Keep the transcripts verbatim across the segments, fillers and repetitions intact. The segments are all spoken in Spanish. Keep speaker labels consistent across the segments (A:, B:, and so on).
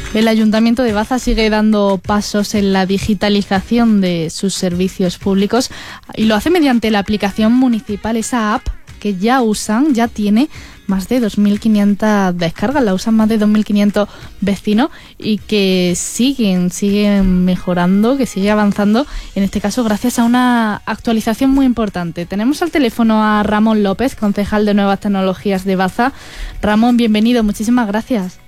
A: El Ayuntamiento de Baza sigue dando pasos en la digitalización de sus servicios públicos y lo hace mediante la aplicación municipal, esa app que ya usan, ya tiene más de dos mil quinientas descargas, la usan más de dos mil quinientos vecinos y que siguen, siguen mejorando, que sigue avanzando, en este caso gracias a una actualización muy importante. Tenemos al teléfono a Ramón López, concejal de Nuevas Tecnologías de Baza. Ramón, bienvenido, muchísimas gracias.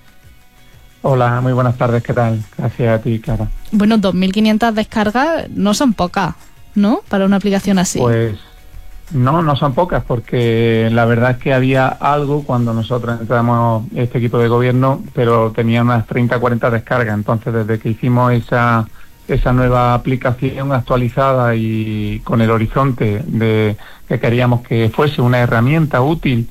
B: Hola, muy buenas tardes, ¿qué tal? Gracias a ti, Clara.
A: Bueno, dos mil quinientas descargas no son pocas, ¿no?, para una aplicación así.
B: Pues no, no son pocas, porque la verdad es que había algo cuando nosotros entramos este equipo de gobierno, pero tenía unas treinta, cuarenta descargas. Entonces, desde que hicimos esa esa nueva aplicación actualizada y con el horizonte de que queríamos que fuese una herramienta útil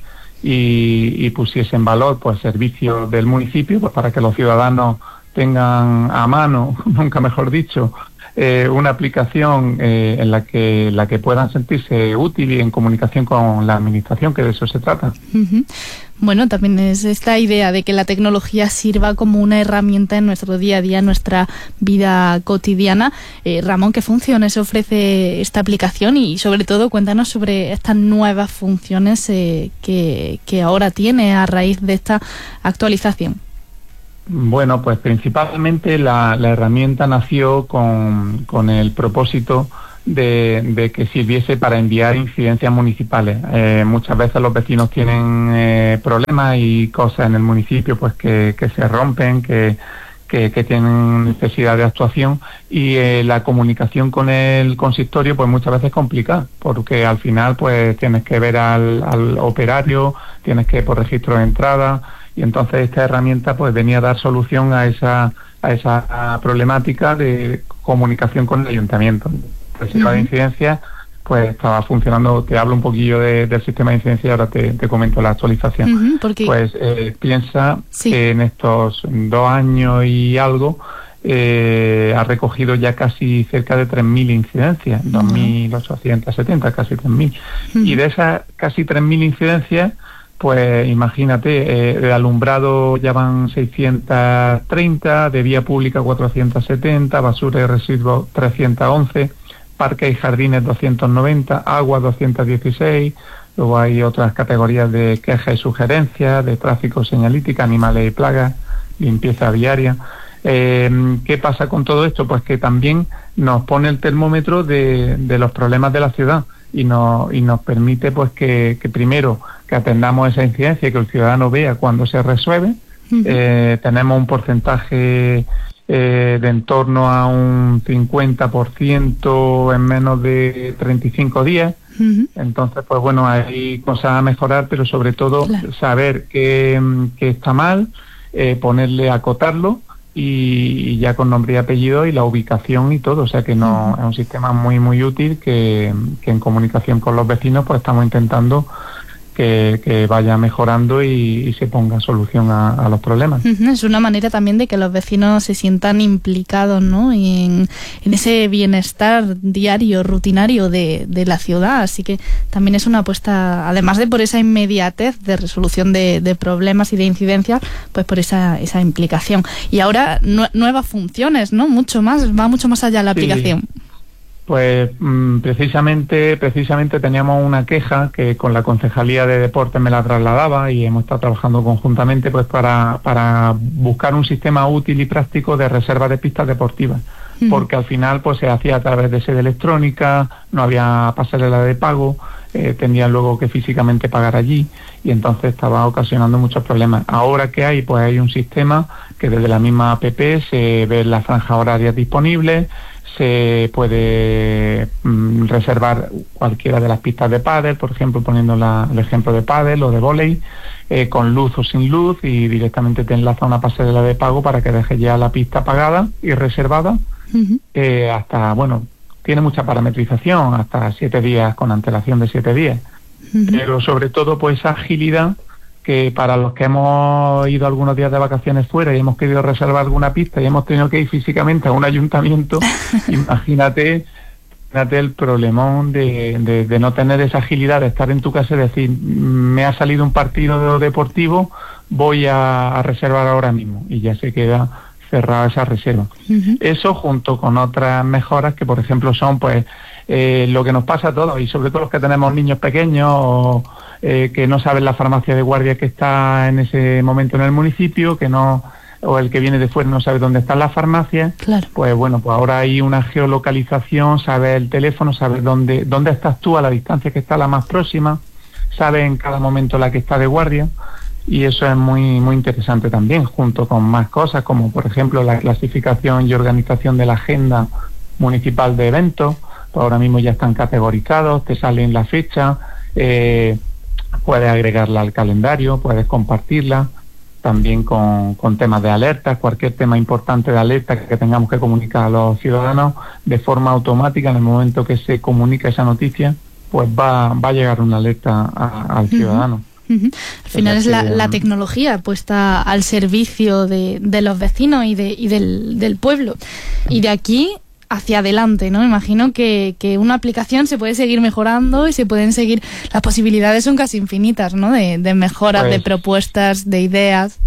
B: y, y pusiese en valor pues servicios del municipio, pues para que los ciudadanos tengan a mano, nunca mejor dicho, eh, una aplicación eh, en la que la que puedan sentirse útil y en comunicación con la administración, que de eso se trata.
A: Uh-huh. Bueno, también es esta idea de que la tecnología sirva como una herramienta en nuestro día a día, en nuestra vida cotidiana. Eh, Ramón, ¿qué funciones ofrece esta aplicación? Y sobre todo, cuéntanos sobre estas nuevas funciones eh, que, que ahora tiene a raíz de esta actualización.
B: Bueno, pues principalmente la, la herramienta nació con, con el propósito de, de que sirviese para enviar incidencias municipales. Eh, muchas veces los vecinos tienen eh, problemas y cosas en el municipio pues que, que se rompen, que, que, que tienen necesidad de actuación, y eh, la comunicación con el consistorio pues muchas veces es complicada, porque al final pues tienes que ver al, al operario, tienes que por registro de entrada, y entonces esta herramienta pues venía a dar solución a esa a esa problemática de comunicación con el ayuntamiento. El sistema uh-huh. de incidencia pues estaba funcionando. Te hablo un poquillo de, del sistema de incidencia y ahora te, te comento la actualización.
A: Uh-huh, porque...
B: Pues eh, piensa
A: sí.
B: que en estos dos años y algo eh, ha recogido ya casi cerca de tres mil incidencias, uh-huh. dos mil ochocientos setenta, casi tres mil. Uh-huh. Y de esas casi tres mil incidencias, pues imagínate, eh, de alumbrado ya van seiscientos treinta, de vía pública cuatrocientos setenta, basura y residuos trescientos once, parques y jardines doscientos noventa, agua doscientos dieciséis, luego hay otras categorías de quejas y sugerencias, de tráfico, señalítica, animales y plagas, limpieza viaria. Eh, ¿Qué pasa con todo esto? Pues que también nos pone el termómetro de, de los problemas de la ciudad y nos, y nos permite pues que, que primero que atendamos esa incidencia y que el ciudadano vea cuando se resuelve. Uh-huh. Eh, tenemos un porcentaje eh, de en torno a un cincuenta por ciento en menos de treinta y cinco días. Uh-huh. Entonces, pues bueno, hay cosas a mejorar, pero sobre todo claro. saber qué, qué está mal, eh, ponerle, acotarlo, y ya con nombre y apellido y la ubicación y todo. O sea que no uh-huh. es un sistema muy muy útil que, que en comunicación con los vecinos pues estamos intentando que, que vaya mejorando y, y se ponga solución a, a los problemas.
A: Uh-huh. Es una manera también de que los vecinos se sientan implicados, ¿no?, y en, en ese bienestar diario, rutinario de, de la ciudad. Así que también es una apuesta, además de por esa inmediatez de resolución de, de problemas y de incidencias, pues por esa, esa implicación. Y ahora nu- nuevas funciones, ¿no? Mucho más, va mucho más allá la aplicación.
B: Sí. Pues mmm, precisamente precisamente teníamos una queja que con la Concejalía de Deportes me la trasladaba y hemos estado trabajando conjuntamente pues para, para buscar un sistema útil y práctico de reserva de pistas deportivas, uh-huh. porque al final pues se hacía a través de sede electrónica, no había pasarela de pago, eh, tenían luego que físicamente pagar allí y entonces estaba ocasionando muchos problemas. Ahora que hay, pues hay un sistema que desde la misma app se ve las franjas horarias disponibles, se puede mm, reservar cualquiera de las pistas de pádel, por ejemplo, poniendo la, el ejemplo de pádel o de vóley, eh, con luz o sin luz, y directamente te enlaza una pasarela de pago para que dejes ya la pista pagada y reservada. Uh-huh. eh, hasta, bueno, tiene mucha parametrización, hasta siete días, con antelación de siete días. Uh-huh. Pero sobre todo, pues esa agilidad que para los que hemos ido algunos días de vacaciones fuera y hemos querido reservar alguna pista y hemos tenido que ir físicamente a un ayuntamiento, imagínate, imagínate el problemón de, de, de no tener esa agilidad, de estar en tu casa y decir, me ha salido un partido deportivo, voy a, a reservar ahora mismo, y ya se queda cerrado esa reserva. Uh-huh. Eso junto con otras mejoras que, por ejemplo, son pues eh, lo que nos pasa a todos, y sobre todo los que tenemos niños pequeños o eh, que no saben la farmacia de guardia que está en ese momento en el municipio, que no o el que viene de fuera no sabe dónde están las farmacias. Claro. Pues bueno, pues ahora hay una geolocalización, sabe el teléfono, sabe dónde dónde estás tú, a la distancia que está la más próxima, sabe en cada momento la que está de guardia, y eso es muy muy interesante también, junto con más cosas como por ejemplo la clasificación y organización de la agenda municipal de eventos. Pues ahora mismo ya están categorizados, te salen la fecha, eh, puedes agregarla al calendario, puedes compartirla, también con, con temas de alerta, cualquier tema importante de alerta que tengamos que comunicar a los ciudadanos de forma automática. En el momento que se comunica esa noticia, pues va, va a llegar una alerta a, al ciudadano.
A: Uh-huh. Uh-huh. Al final es la, la tecnología puesta al servicio de, de los vecinos y, de, y del, del pueblo. Y de aquí hacia adelante, ¿no? Imagino que, que una aplicación se puede seguir mejorando y se pueden seguir... Las posibilidades son casi infinitas, ¿no? De, de mejoras, pues, de propuestas, de ideas.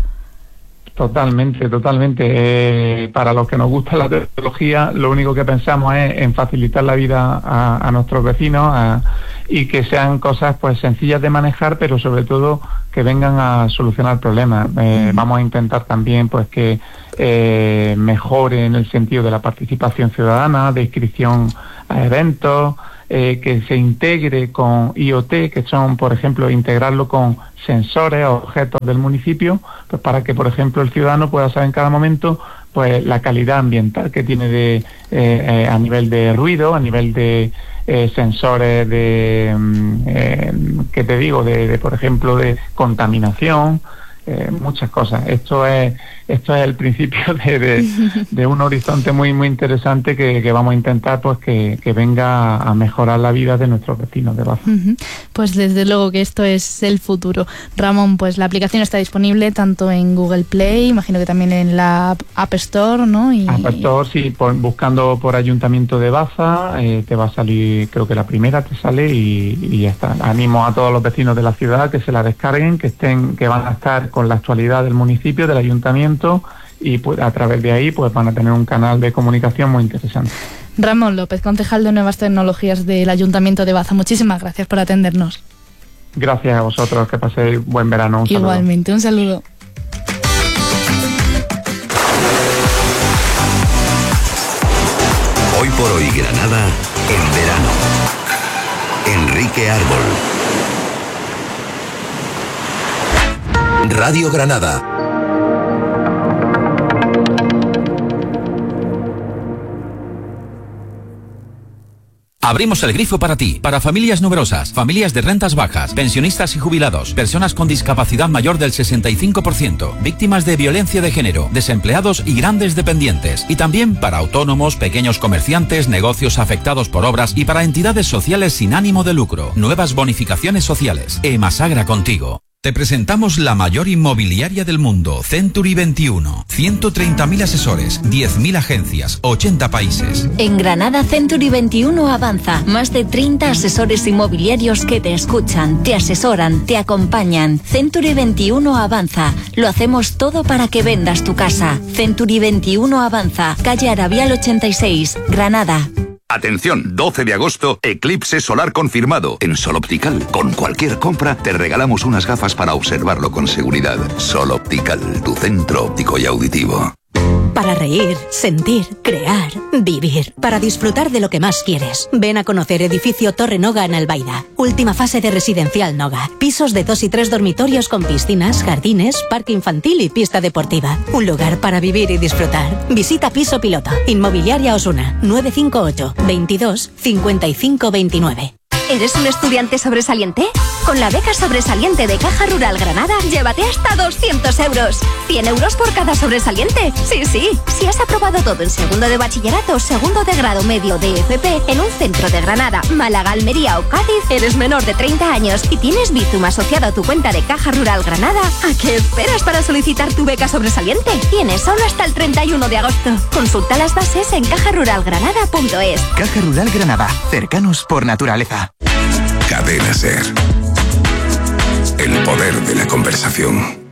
B: Totalmente, totalmente. Eh, para los que nos gusta la tecnología, lo único que pensamos es en facilitar la vida a, a nuestros vecinos a, y que sean cosas pues sencillas de manejar, pero sobre todo que vengan a solucionar problemas. Eh, mm. Vamos a intentar también pues que eh, mejore en el sentido de la participación ciudadana, de inscripción a eventos, eh, que se integre con I O T, que son, por ejemplo, integrarlo con sensores o objetos del municipio, pues para que, por ejemplo, el ciudadano pueda saber en cada momento pues la calidad ambiental que tiene de eh, eh, a nivel de ruido, a nivel de eh, sensores de eh, que te digo de, de por ejemplo de contaminación, eh, muchas cosas. Esto es esto es el principio de, de, de un horizonte muy muy interesante que, que vamos a intentar pues que, que venga a mejorar la vida de nuestros vecinos de Baza.
A: Uh-huh. Pues desde luego que esto es el futuro. Ramón, pues la aplicación está disponible tanto en Google Play, imagino que también en la App Store, ¿no? Y...
B: App Store, sí, por, buscando por Ayuntamiento de Baza, eh, te va a salir, creo que la primera te sale y, y ya está. Animo a todos los vecinos de la ciudad que se la descarguen, que estén, que van a estar con la actualidad del municipio, del ayuntamiento, y pues a través de ahí pues van a tener un canal de comunicación muy interesante.
A: Ramón López, concejal de Nuevas Tecnologías del Ayuntamiento de Baza, muchísimas gracias por atendernos.
B: Gracias a vosotros, que paséis buen verano. Un
A: Igualmente,
B: saludo.
A: Un saludo.
C: Hoy por hoy Granada, en verano. Enrique Árbol. Radio Granada.
D: Abrimos el grifo para ti, para familias numerosas, familias de rentas bajas, pensionistas y jubilados, personas con discapacidad mayor del sesenta y cinco por ciento, víctimas de violencia de género, desempleados y grandes dependientes. Y también para autónomos, pequeños comerciantes, negocios afectados por obras y para entidades sociales sin ánimo de lucro. Nuevas bonificaciones sociales. Emasagra contigo. Te presentamos la mayor inmobiliaria del mundo, Century veintiuno. ciento treinta mil asesores, diez mil agencias, ochenta países.
E: En Granada, Century veintiuno avanza. Más de treinta asesores inmobiliarios que te escuchan, te asesoran, te acompañan. Century veintiuno avanza. Lo hacemos todo para que vendas tu casa. Century veintiuno avanza. Calle Arabial ochenta y seis, Granada.
C: Atención, doce de agosto, eclipse solar confirmado. En Sol Optical, con cualquier compra, te regalamos unas gafas para observarlo con seguridad. Sol Optical, tu centro óptico y auditivo.
F: Para reír, sentir, crear, vivir. Para disfrutar de lo que más quieres. Ven a conocer Edificio Torre Noga en Albaida. Última fase de Residencial Noga. Pisos de dos y tres dormitorios con piscinas, jardines, parque infantil y pista deportiva. Un lugar para vivir y disfrutar. Visita Piso Piloto. Inmobiliaria Osuna. nueve cinco ocho, veintidós, cincuenta y cinco veintinueve.
G: ¿Eres un estudiante sobresaliente? Con la beca sobresaliente de Caja Rural Granada, llévate hasta doscientos euros. cien euros por cada sobresaliente. Sí, sí. Si has aprobado todo en segundo de bachillerato, segundo de grado medio de F P, en un centro de Granada, Málaga, Almería o Cádiz, eres menor de treinta años y tienes Bizum asociado a tu cuenta de Caja Rural Granada, ¿a qué esperas para solicitar tu beca sobresaliente? Tienes solo hasta el treinta y uno de agosto. Consulta las bases en caja rural granada punto es.
H: Caja Rural Granada. Cercanos por naturaleza.
C: Cadena Ser. El poder de la conversación.